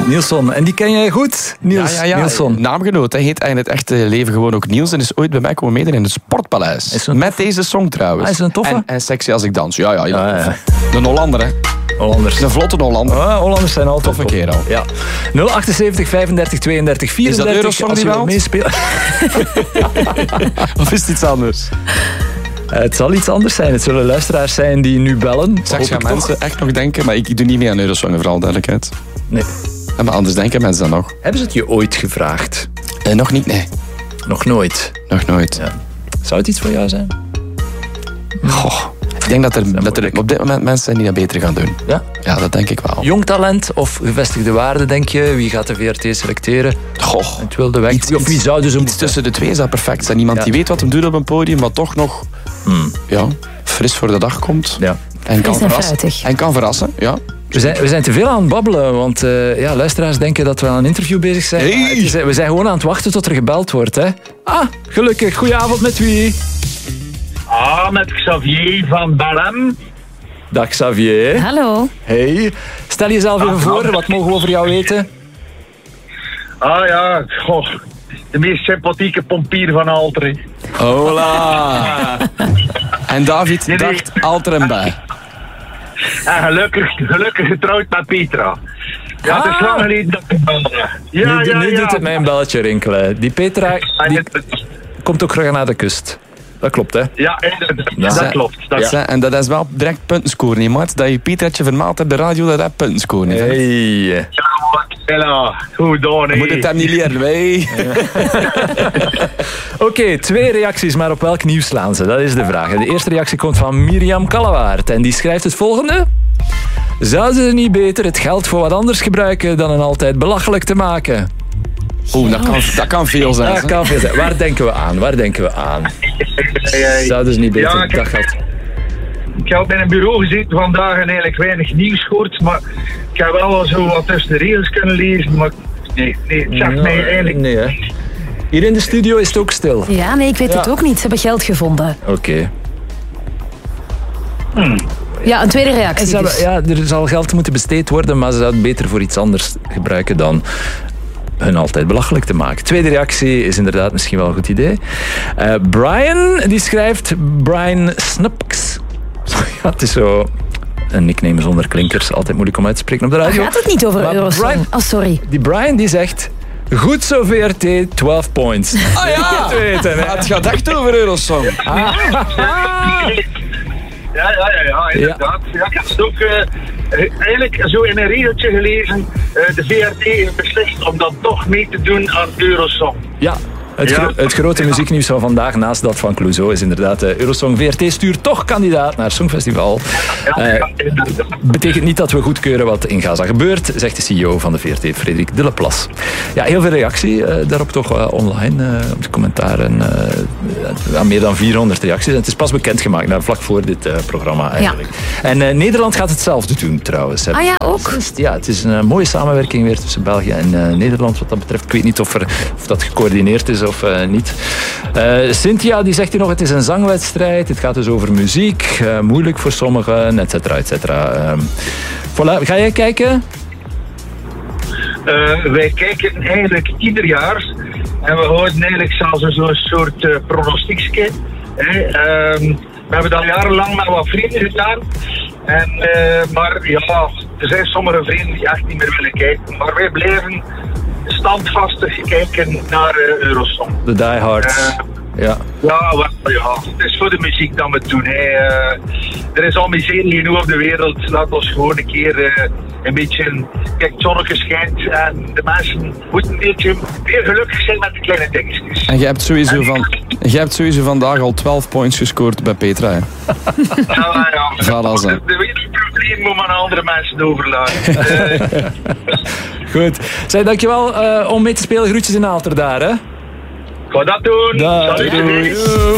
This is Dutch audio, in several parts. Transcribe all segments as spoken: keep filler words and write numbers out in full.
Nielsson. En die ken jij goed, Niels? Ja, ja, ja. Nielsson. Naamgenoot. Hij heet in het echte leven gewoon ook Niels. En is ooit bij mij komen meedoen in het Sportpaleis. Met deze song trouwens. Ah, is een toffe? En, en sexy als ik dans. Ja, ja. Ja, ja. Een Hollander, hè. Hollanders. Een vlotte Hollander. Ah, Hollanders zijn altijd Toffe kerel. Ja. nul achtenzeventig, vijfendertig, tweeëndertig, vierendertig. Is dat Eurosong als je die wilt wel? meespelen. Of is het iets anders? Uh, het zal iets anders zijn. Het zullen luisteraars zijn die nu bellen. Straks gaan mensen echt nog denken, maar ik, ik doe niet mee aan Eurosong, voor alle duidelijkheid. Nee. Ja, maar anders denken mensen dan nog. Hebben ze het je ooit gevraagd? Eh, nog niet, nee. Nog nooit. Nog nooit. Ja. Zou het iets voor jou zijn? Goh. Ik denk dat er, dat er op dit moment mensen zijn die dat beter gaan doen. Ja? Ja, dat denk ik wel. Jong talent of gevestigde waarde, denk je? Wie gaat de V R T selecteren? Goh. Het wilde weg. Iets, of wie zou dus een iets tussen de twee zou perfect zijn. Iemand Ja. die weet wat hem doet op een podium, maar toch nog Hmm. ja, fris voor de dag komt. Ja. En kan Fris en verrassen. fruitig. En kan verrassen, ja. We zijn, we zijn te veel aan het babbelen, want uh, ja, luisteraars denken dat we aan een interview bezig zijn. Hey. Maar het is, we zijn gewoon aan het wachten tot er gebeld wordt. Hè. Ah, gelukkig. Goedenavond, met wie? Ah, met Xavier van Belém. Dag Xavier. Hallo. Hey. Stel jezelf even voor, wat mogen we over jou weten? Ah ja, goh, de meest sympathieke pompier van Alteren. Hola. En David Nee, nee. dacht Alteren bij. En gelukkig, gelukkig getrouwd met Petra. Ja, het is Ah. lang geleden dat ik belde. Ja, nu ja, nu ja. doet het mij een belletje rinkelen. Die Petra En die het- komt ook graag naar de kust. Dat klopt, hè? Ja, inderdaad. Ja. Dat klopt. Dat Ja. En dat is wel direct punten scoren, hè, maat. Dat je Pietertje vermaalt op de radio, dat hij punten scoren heeft. hè. Hey. Ja, Hela, goed gedaan, Je moet het hem niet leren, wij. Oké, okay, twee reacties, maar op welk nieuws slaan ze? Dat is de vraag. De eerste reactie komt van Mirjam Kallewaard en die schrijft het volgende. Zouden ze niet beter het geld voor wat anders gebruiken dan een altijd belachelijk te maken? Oeh, dat kan, dat kan veel zijn. Dat hè. kan veel zijn. Waar denken we aan? Waar denken we aan? Zouden ze niet beter Ja, ik- dat geld... Ik heb in een bureau gezeten vandaag en eigenlijk weinig nieuws gehoord, maar ik heb wel zo wat tussen de regels kunnen lezen, maar nee, nee, het zegt mij eigenlijk... Nee, hè? Hier in de studio is het ook stil. Ja, nee, ik weet Ja. het ook niet. Ze hebben geld gevonden. Oké. Ja, een tweede reactie Ze hebben- dus. Ja, er zal geld moeten besteed worden, maar ze zouden het beter voor iets anders gebruiken dan hun altijd belachelijk te maken. Tweede reactie is inderdaad misschien wel een goed idee. Uh, Brian, die schrijft Brian Snupks. Ja, het is zo een nickname zonder klinkers. Altijd moeilijk om uit te spreken op de Maar radio. gaat het niet over Maar Eurosong? Brian- Oh, sorry. Die Brian die zegt... Goed zo V R T, twaalf points. Ah ja, Te weten, hè. maar het gaat echt over Eurosong. Ja, ja, ja, ja, inderdaad. Ja. ik heb het ook uh, eigenlijk zo in een regeltje gelezen. Uh, de V R T heeft beslist om dan toch mee te doen aan Eurosong. Ja, het, Ja. gro- het grote muzieknieuws van vandaag, naast dat van Clouseau, is inderdaad uh, Eurosong. V R T stuurt toch kandidaat naar het Songfestival. Ja, Eh, ja, inderdaad. betekent niet dat we goedkeuren wat in Gaza gebeurt, zegt de C E O van de V R T, Frederik de Leplas. Ja, heel veel reactie uh, daarop toch uh, online, uh, op de commentaren. Uh, uh, meer dan vierhonderd reacties. En het is pas bekendgemaakt, nou, vlak voor dit uh, programma eigenlijk. En uh, Nederland gaat hetzelfde doen trouwens. Ah ja, ook? Ja, het is een uh, mooie samenwerking weer tussen België en uh, Nederland wat dat betreft. Ik weet niet of, er, of dat gecoördineerd is of uh, niet. Uh, Cynthia die zegt hier nog, het is een zangwedstrijd. Het gaat dus over muziek. Uh, moeilijk voor sommigen, et cetera, et cetera. Um, voilà. Ga jij kijken? Uh, wij kijken eigenlijk ieder jaar en we houden eigenlijk zelfs een zo'n soort uh, pronostiekje. Hè. Um, we hebben dat jarenlang met wat vrienden gedaan. En, uh, maar ja, er zijn sommige vrienden die echt niet meer willen kijken. Maar wij blijven standvastig kijken naar uh, Eurosong. De diehards. Uh, ja. Ja, wel, ja, het is voor de muziek dat we het doen. Hè. Uh, er is al miserie genoeg op de wereld. Laat ons gewoon een keer uh, een beetje... Kijk, het zonnetje schijnt en de mensen moeten een beetje weer gelukkig zijn met de kleine dingetjes. En jij hebt sowieso, van, jij hebt sowieso vandaag al twaalf points gescoord bij Petra. Hè? Ja, ja. Voilà, zo. De, de wereldprobleem moet maar aan andere mensen overlaten. Uh, Goed. Zeg, dankjewel uh, om mee te spelen. Groetjes in Aalter daar, hè? Ik ga dat doen. Dag. Salut. Doei.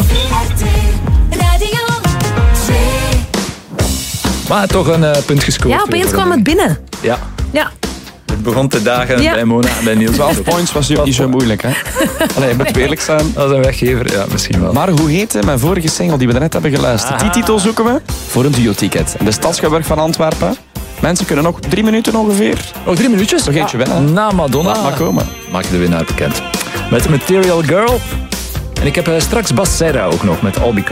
Maar toch een uh, punt gescoord. Ja, opeens weer. kwam het binnen. Ja. Ja. Het begon te dagen Ja. bij Mona en bij Niels. twaalf points was niet zo moeilijk, hè? Allee, moet eerlijk zijn. Dat is een weggever, ja, misschien wel. Maar hoe heette mijn vorige single die we daarnet hebben geluisterd? Die Aha. titel zoeken we voor een duo-ticket. De Stadsschouwburg van Antwerpen. Mensen kunnen nog drie minuten ongeveer. Oh, drie minuutjes? Toch eentje winnen. Na Madonna. Laat maar komen. Maak je de winnaar bekend. Met Material Girl. En ik heb uh, straks Bas Serra ook nog met All Because.